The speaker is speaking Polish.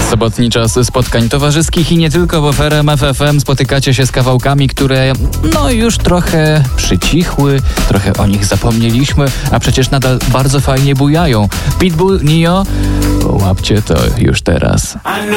Sobotni czas spotkań towarzyskich i nie tylko, bo w RMF FM spotykacie się z kawałkami, które już trochę przycichły, trochę o nich zapomnieliśmy, a przecież nadal bardzo fajnie bujają. Pitbull, Nio, łapcie to już teraz.